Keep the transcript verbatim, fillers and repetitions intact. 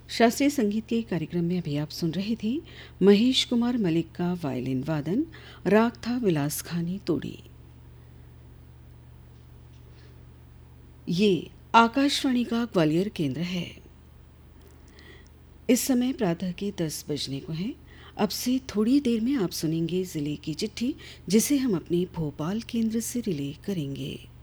शास्त्रीय संगीत के कार्यक्रम में अभी आप सुन रहे थे महेश कुमार मलिक का वायलिन वादन। राग था विलास खानी तोड़ी। ये आकाशवाणी का ग्वालियर केंद्र है। इस समय प्रातः के दस बजने को हैं। अब से थोड़ी देर में आप सुनेंगे जिले की चिट्ठी, जिसे हम अपने भोपाल केंद्र से रिले करेंगे।